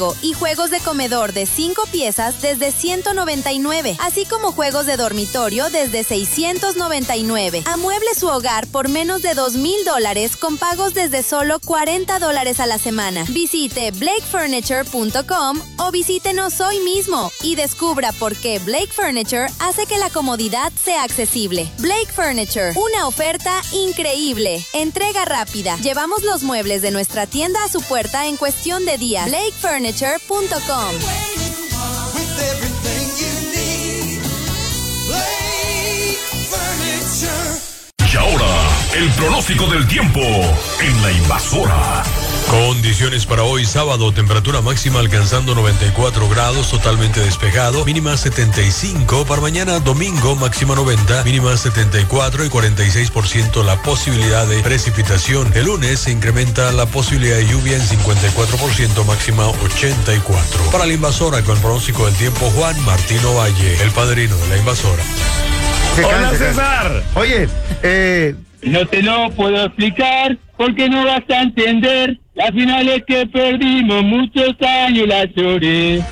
y juegos de comedor de 5 piezas desde $199, así como juegos de dormitorio desde $699. Amueble su hogar por menos de $2,000 con pagos desde solo $40 a la semana. Visite blakefurniture.com o visítenos hoy mismo y descubra por qué Blake Furniture hace que la comodidad sea accesible. Blake Furniture, una oferta increíble. Entrega rápida. Llevamos los muebles de nuestra tienda a su puerta en cuestión de días. blakefurniture.com. Y ahora, el pronóstico del tiempo en La Invasora. Condiciones para hoy sábado, temperatura máxima alcanzando 94 grados, totalmente despejado, mínima 75. Para mañana domingo, máxima 90, mínima 74 y 46% la posibilidad de precipitación. El lunes se incrementa la posibilidad de lluvia en 54%, máxima 84. Para La Invasora, con el pronóstico del tiempo, Juan Martino Valle, el padrino de La Invasora. Hola, César. Oye, no te lo puedo explicar porque no vas a entender. La final es que perdimos muchos años, la lloré.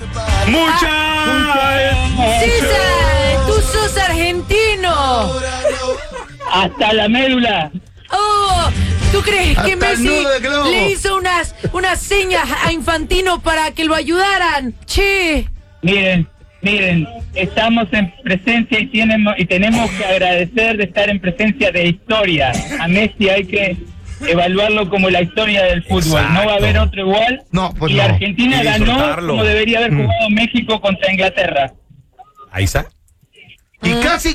César, tú sos argentino. Hasta la médula. Oh, ¿tú crees que Hasta el Messi nudo de globo. le hizo unas señas a Infantino para que lo ayudaran? Che. Miren, estamos en presencia y tenemos que agradecer de estar en presencia de historia. A Messi hay que evaluarlo como la historia del fútbol. Exacto. No va a haber otro igual. No, pues y no. Argentina Y ganó disfrutarlo. como debería haber jugado México contra Inglaterra. Ahí está. y casi.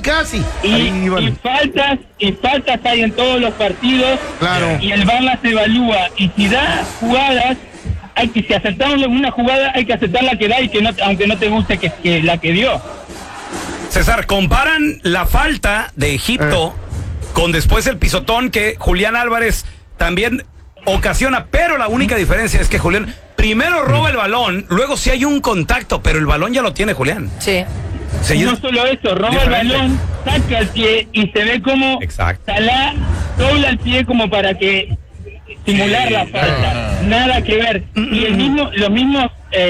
Y faltas hay en todos los partidos. Claro. Y el VAR las evalúa. Y si da jugadas, si aceptamos una jugada, hay que aceptar la que da y que no, aunque no te guste que la que dio. César, comparan la falta de Egipto con después el pisotón que Julián Álvarez también ocasiona, pero la única diferencia es que Julián primero roba el balón, luego sí hay un contacto, pero el balón ya lo tiene Julián. Sí. Sí, No solo eso, roba diferente. el balón, saca el pie y se ve como Exacto. Salah dobla el pie como para que simular la falta. Nada que ver. Y los mismos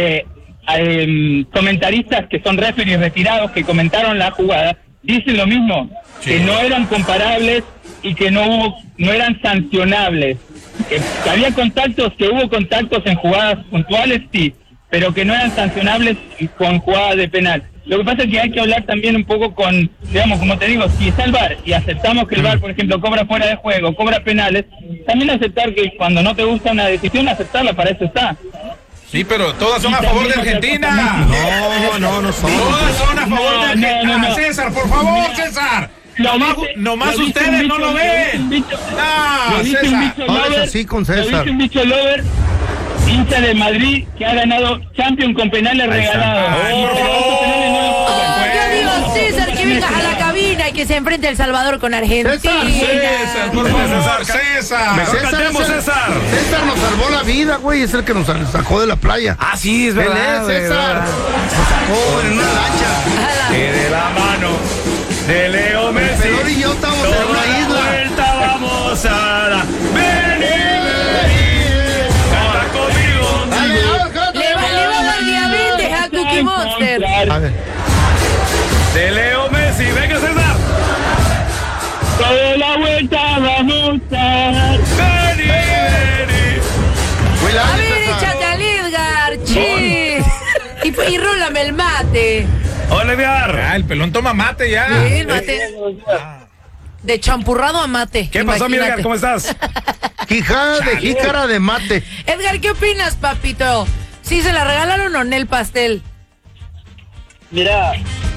comentaristas que son referees retirados que comentaron la jugada dicen lo mismo, que no eran comparables y que no eran sancionables. Que había contactos, que hubo contactos en jugadas puntuales, sí, pero que no eran sancionables con jugadas de penal. Lo que pasa es que hay que hablar también un poco con, digamos, como te digo, si está el VAR y aceptamos que el VAR, por ejemplo, cobra fuera de juego, cobra penales, también aceptar que cuando no te gusta una decisión, aceptarla, para eso está. Sí, pero todas son a favor de Argentina. No son. Todas son a favor de Argentina. No. César, por favor, César. Nomás ustedes no lo ven. César. Ahora es así con Lo César. dice un bicho lover, hincha de Madrid, que ha ganado Champions con penales regalados. Yo digo, César, que vengas a la cabina y que se enfrente El Salvador con Argentina. César, por favor, César. Mejor cantemos, César. César nos salvó la vida, güey. Es el que nos sacó de la playa. Ah, sí, es Él verdad. es güey, César. verdad. Nos sacó en una lancha. Que de la mano de Leo Messi. Pelón y yo estamos en toda una la isla. vuelta vamos a dar. Canta conmigo. Dale, cántale. Le va a dar diabetes a Cookie Monster. A ver. De Leo Messi, venga César. Toda la vuelta vamos a dar. Vení. Cuidado, A ver, César. échate al Edgar, che. Y rólame el mate. Hola, Edgar. El pelón toma mate ya. Sí, el mate. De champurrado a mate. ¿Qué pasó, mi Edgar? Imagínate. ¿Cómo estás? Quijada de jícara de mate. Edgar, ¿qué opinas, papito? ¿Sí se la regalaron o no el pastel? Mira,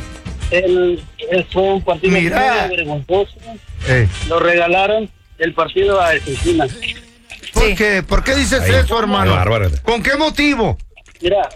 fue un partido Mira. muy vergonzoso. Eh. Lo regalaron el partido a Argentina. ¿Por Sí. qué? ¿Por qué dices Ahí. eso, hermano? Qué bárbaro. ¿Con qué motivo? Mira,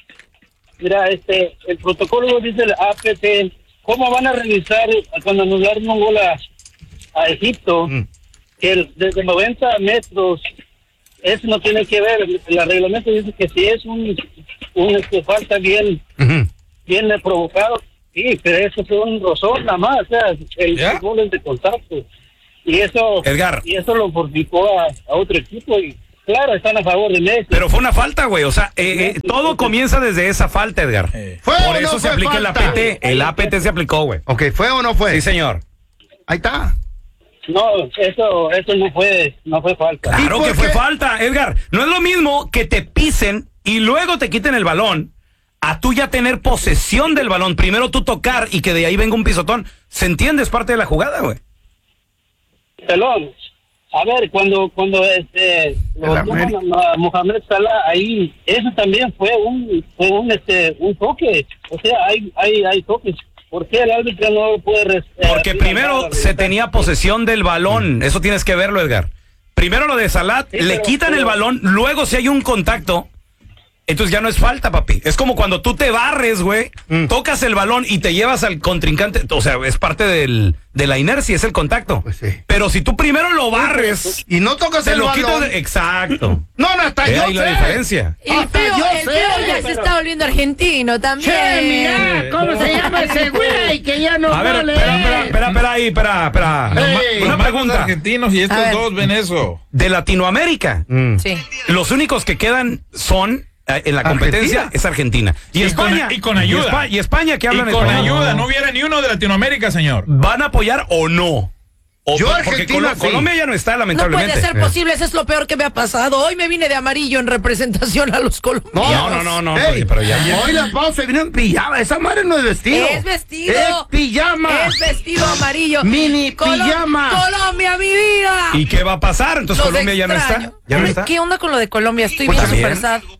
el protocolo dice el APT, ¿cómo van a revisar cuando anularon un gol a Egipto? Que desde 90 metros, eso no tiene que ver, el reglamento dice que si es un falta bien provocado, sí, pero eso fue un rozón nada más, o sea, el gol es de contacto. Y eso, Edgar. y eso lo fortificó a otro equipo y Claro, están a favor de Messi. Pero fue una falta, güey. O sea, todo comienza desde esa falta, Edgar. ¿Fue Por o eso no se fue aplica falta? el APT. El APT se aplicó, güey. Ok, ¿fue o no fue? Sí, señor. Ahí está. No, eso no fue falta. Claro por que fue qué? falta, Edgar. No es lo mismo que te pisen y luego te quiten el balón a tú ya tener posesión del balón. Primero tú tocar y que de ahí venga un pisotón. ¿Se entiende? Es parte de la jugada, güey. Pelón, a ver, cuando Mohamed Salah ahí, eso también fue un toque. O sea, hay toques. ¿Por qué el árbitro no puede Porque primero se tenía posesión del balón. Eso tienes que verlo, Edgar. Primero lo de Salah, Sí, le quitan el balón, luego si hay un contacto, entonces ya no es falta, papi. Es como cuando tú te barres, güey, tocas el balón y te llevas al contrincante. O sea, es parte de la inercia, es el contacto. Pues sí. Pero si tú primero lo barres, Y no tocas te el lo balón. quitas. Exacto. No, hasta yo Ahí la sé. diferencia. El feo ya se está volviendo argentino también. Che, mira, ¿cómo se llama ese güey que ya no A ver, vale? espera. Ey. Una Los más pregunta. argentinos y A estos ver. dos ven eso. De Latinoamérica, Sí. los únicos que quedan son en la competencia Argentina. es Argentina. Y España. Y con ayuda. Y España que Y hablan con español. ayuda, no hubiera ni uno de Latinoamérica, señor. ¿Van a apoyar o no? Yo porque Argentina, sí. Colombia ya no está, No lamentablemente. puede ser posible, eso es lo peor que me ha pasado. Hoy me vine de amarillo en representación a los colombianos. No, Ey, pero ya. Hoy la pausa vino en pijama. Esa madre no es vestido. Es vestido. Es pijama. Es vestido amarillo. Mini pijama. Colombia, mi vida. ¿Y qué va a pasar? Entonces Los Colombia ya no extraño. está. Ya no está. ¿Qué onda con lo de Colombia? Estoy Pues bien también. super sad.